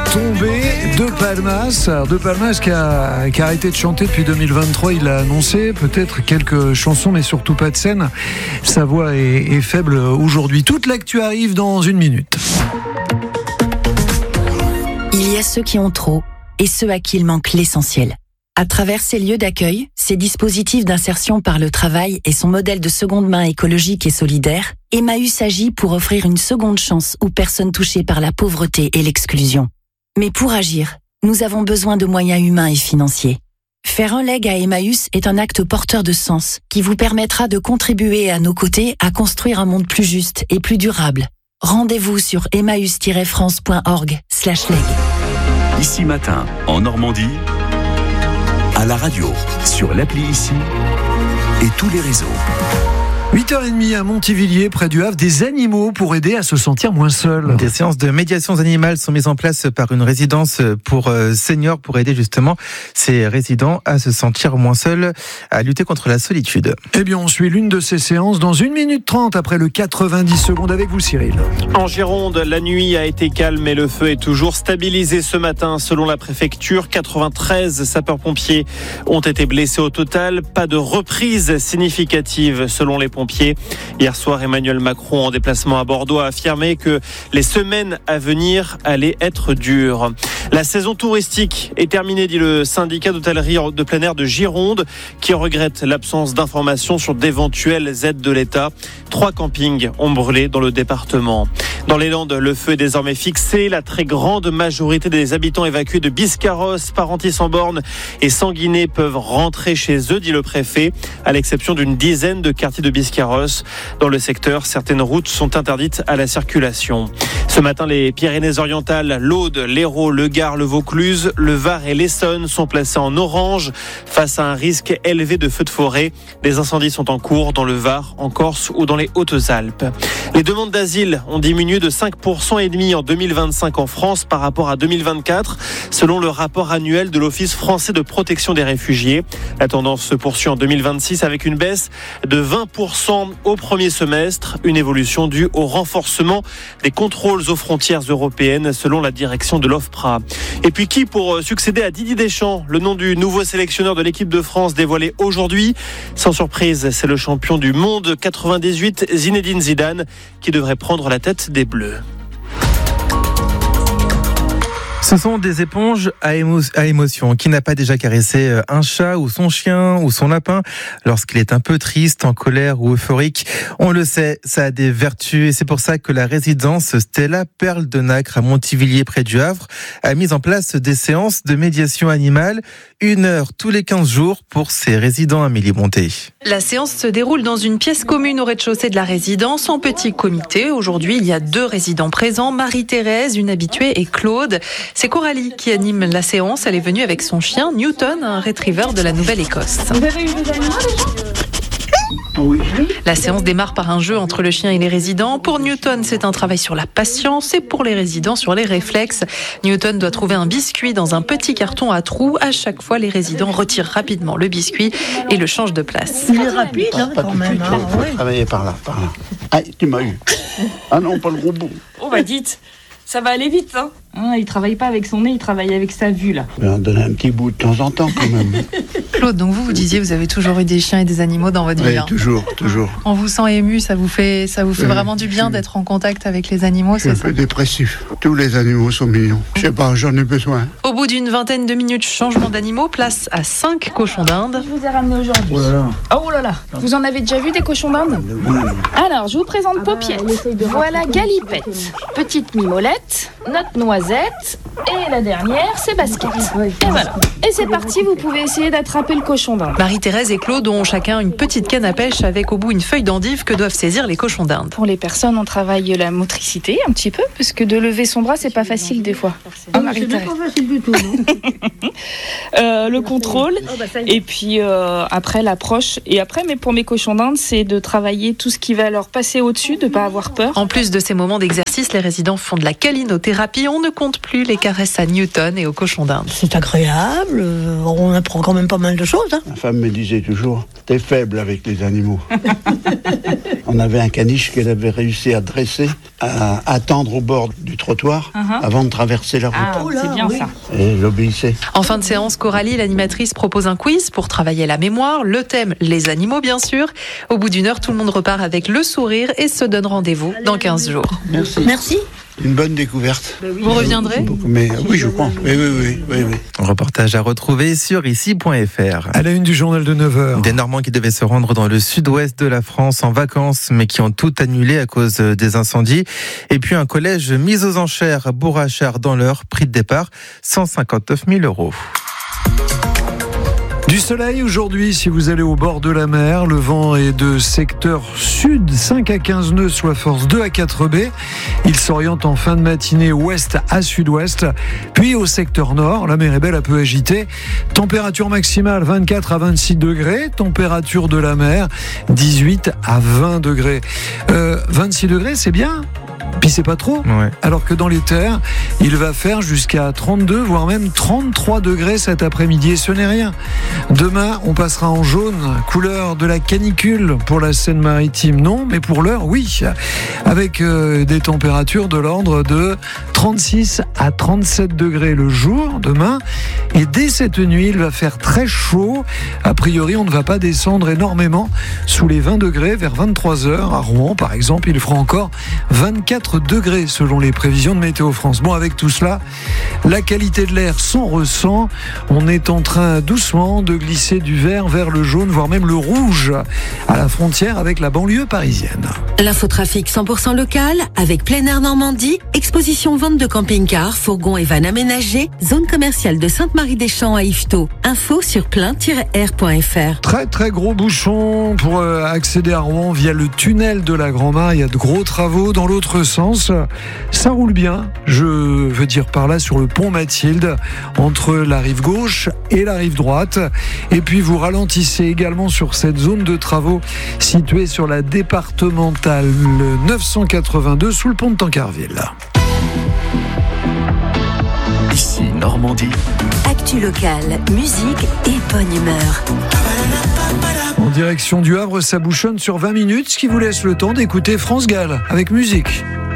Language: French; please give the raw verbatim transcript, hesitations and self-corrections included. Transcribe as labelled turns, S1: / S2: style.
S1: Tombé de Palmas. De Palmas qui a, qui a arrêté de chanter depuis deux mille vingt-trois, il l'a annoncé. Peut-être quelques chansons, mais surtout pas de scène. Sa voix est, est faible aujourd'hui. Toute l'actu arrive dans une minute.
S2: Il y a ceux qui ont trop et ceux à qui il manque l'essentiel. À travers ces lieux d'accueil, ces dispositifs d'insertion par le travail et son modèle de seconde main écologique et solidaire, Emmaüs agit pour offrir une seconde chance aux personnes touchées par la pauvreté et l'exclusion. Mais pour agir, nous avons besoin de moyens humains et financiers. Faire un leg à Emmaüs est un acte porteur de sens qui vous permettra de contribuer à nos côtés à construire un monde plus juste et plus durable. Rendez-vous sur emmaüs tiret france point org slash leg.
S3: Ici Matin, en Normandie, à la radio, sur l'appli Ici et tous les réseaux.
S1: huit heures trente à Montivilliers, près du Havre, des animaux pour aider à se sentir moins seul.
S4: Des séances de médiation animale sont mises en place par une résidence pour seniors pour aider justement ces résidents à se sentir moins seuls, à lutter contre la solitude.
S1: Eh bien, on suit l'une de ces séances dans une minute trente après le quatre-vingt-dix secondes avec vous, Cyril.
S5: En Gironde, la nuit a été calme et le feu est toujours stabilisé ce matin. Selon la préfecture, quatre-vingt-treize sapeurs-pompiers ont été blessés au total. Pas de reprise significative selon les pompiers. Hier soir, Emmanuel Macron, en déplacement à Bordeaux, a affirmé que les semaines à venir allaient être dures. La saison touristique est terminée, dit le syndicat d'hôtellerie de plein air de Gironde, qui regrette l'absence d'informations sur d'éventuelles aides de l'État. Trois campings ont brûlé dans le département. Dans les Landes, le feu est désormais fixé. La très grande majorité des habitants évacués de Biscarrosse, Parentis-en-Born et Sanguinet peuvent rentrer chez eux, dit le préfet, à l'exception d'une dizaine de quartiers de Biscarrosse. Dans le secteur, certaines routes sont interdites à la circulation. Ce matin, les Pyrénées-Orientales, l'Aude, l'Hérault, le Gard, le Vaucluse, le Var et l'Essonne sont placés en orange face à un risque élevé de feux de forêt. Des incendies sont en cours dans le Var, en Corse ou dans les Hautes-Alpes. Les demandes d'asile ont diminué de cinq virgule cinq pour cent en deux mille vingt-cinq en France par rapport à deux mille vingt-quatre, selon le rapport annuel de l'Office français de protection des réfugiés. La tendance se poursuit en deux mille vingt-six avec une baisse de vingt pour cent au premier semestre, une évolution due au renforcement des contrôles aux frontières européennes selon la direction de l'OFPRA. Et puis qui pour succéder à Didier Deschamps? Le nom du nouveau sélectionneur de l'équipe de France dévoilé aujourd'hui. Sans surprise, c'est le champion du monde quatre-vingt-dix-huit, Zinedine Zidane, qui devrait prendre la tête des Bleus.
S4: Ce sont des éponges à, émo- à émotion. Qui n'a pas déjà caressé un chat ou son chien ou son lapin lorsqu'il est un peu triste, en colère ou euphorique? On le sait, ça a des vertus et c'est pour ça que la résidence Stella Perle de Nacre à Montivilliers près du Havre a mis en place des séances de médiation animale, une heure tous les quinze jours pour ses résidents. Amélie Monté.
S6: La séance se déroule dans une pièce commune au rez-de-chaussée de la résidence en petit comité. Aujourd'hui, il y a deux résidents présents, Marie-Thérèse, une habituée, et Claude. C'est Coralie qui anime la séance. Elle est venue avec son chien Newton, un retriever de la Nouvelle-Écosse.
S7: Vous avez eu des animaux déjà ?
S6: Oui. La séance démarre par un jeu entre le chien et les résidents. Pour Newton, c'est un travail sur la patience et pour les résidents sur les réflexes. Newton doit trouver un biscuit dans un petit carton à trous. À chaque fois, les résidents retirent rapidement le biscuit et le changent de place.
S7: Il est rapide hein, quand même.
S8: Il faut travailler par là, par là. Ah, tu m'as eu. Ah non, pas le gros bout.
S9: Oh bah dites, ça va aller vite, hein. Hein, il travaille pas avec son nez, il travaille avec sa vue, là.
S8: On va en donner un petit bout de temps en temps, quand même.
S6: Claude, donc vous, vous disiez, vous avez toujours eu des chiens et des animaux dans votre
S8: Oui,
S6: vie. Hein.
S8: toujours, toujours.
S6: On vous sent ému, ça vous fait, ça vous fait
S8: Oui,
S6: vraiment du bien
S8: oui.
S6: d'être en contact avec les animaux,
S8: Je suis
S6: c'est
S8: un
S6: ça?
S8: peu dépressif. Tous les animaux sont mignons. Je sais pas, j'en ai besoin.
S6: Au bout d'une vingtaine de minutes changement d'animaux, place à cinq cochons d'Inde.
S9: Je vous ai ramené aujourd'hui.
S8: Oh là là.
S9: Oh là là. Vous en avez déjà vu des cochons d'Inde? Alors, je vous présente Paupiette. Voilà Galipette. Petite Mimolette, notre Noisette. Et la dernière, c'est Basket. Et voilà. Et c'est parti, vous pouvez essayer d'attraper le cochon d'Inde.
S6: Marie-Thérèse et Claude ont chacun une petite canne à pêche avec au bout une feuille d'endive que doivent saisir les cochons d'Inde.
S9: Pour les personnes, on travaille la motricité un petit peu, parce que de lever son bras, c'est pas facile des fois.
S7: Ah, mais c'est pas facile du tout, non
S9: euh, le contrôle, et puis euh, après l'approche. Et après, mais pour mes cochons d'Inde, c'est de travailler tout ce qui va leur passer au-dessus, de pas avoir peur.
S6: En plus de ces moments d'exercice, les résidents font de la calinothérapie. On ne compte plus les caresse à Newton et au cochon d'Inde.
S7: C'est agréable, on apprend quand même pas mal de choses. Hein.
S8: Ma femme me disait toujours, t'es faible avec les animaux. On avait un caniche qu'elle avait réussi à dresser, à attendre au bord du trottoir uh-huh. avant de traverser la route.
S9: Ah,
S7: oh là,
S9: c'est bien
S7: oui.
S9: ça.
S8: Et elle obéissait.
S6: En fin de séance, Coralie, l'animatrice, propose un quiz pour travailler la mémoire. Le thème, les animaux bien sûr. Au bout d'une heure, tout le monde repart avec le sourire et se donne rendez-vous dans quinze jours.
S8: Merci.
S7: Merci.
S8: Une bonne découverte.
S6: Vous reviendrez ?
S8: Mais oui, je crois. Oui, oui, oui, oui, oui.
S4: Reportage à retrouver sur ici point f r.
S1: À la une du journal de neuf heures.
S4: Des Normands qui devaient se rendre dans le sud-ouest de la France en vacances, mais qui ont tout annulé à cause des incendies. Et puis un collège mis aux enchères à Bourrachard dans l'Eure, prix de départ cent cinquante-neuf mille euros.
S1: Du soleil aujourd'hui si vous allez au bord de la mer. Le vent est de secteur sud, cinq à quinze nœuds, soit force deux à quatre B. Il s'oriente en fin de matinée ouest à sud-ouest. Puis au secteur nord, la mer est belle, un peu agitée. Température maximale vingt-quatre à vingt-six degrés. Température de la mer dix-huit à vingt degrés. Euh, vingt-six degrés, c'est bien. Puis c'est pas trop,
S4: ouais.
S1: Alors que dans les terres, il va faire jusqu'à trente-deux, voire même trente-trois degrés cet après-midi, et ce n'est rien. Demain, on passera en jaune, couleur de la canicule pour la Seine-Maritime, non, mais pour l'heure, oui, avec euh, des températures de l'ordre de trente-six à trente-sept degrés le jour, demain, et dès cette nuit, il va faire très chaud. A priori, on ne va pas descendre énormément sous les vingt degrés, vers vingt-trois heures, à Rouen par exemple, il fera encore vingt-quatre degrés selon les prévisions de Météo France. Bon, avec tout cela, la qualité de l'air s'en ressent. On est en train doucement de glisser du vert vers le jaune, voire même le rouge, à la frontière avec la banlieue parisienne.
S10: L'infotrafic cent pour cent local, avec Plein Air Normandie, exposition vente de camping-cars, fourgons et vannes aménagés, zone commerciale de Sainte-Marie-des-Champs à Yvetot. Info sur plein tiret air point f r.
S1: Très très gros bouchon pour euh, accéder à Rouen via le tunnel de la Grand-Mare. Il y a de gros travaux dans l'autre sens. Ça roule bien, je veux dire par là, sur le pont Mathilde, entre la rive gauche et la rive droite. Et puis vous ralentissez également sur cette zone de travaux située sur la départementale neuf cent quatre-vingt-deux sous le pont de Tancarville.
S3: Ici Normandie.
S10: Actu locale, musique et bonne humeur.
S1: En direction du Havre, ça bouchonne sur vingt minutes, ce qui vous laisse le temps d'écouter France Gall avec musique.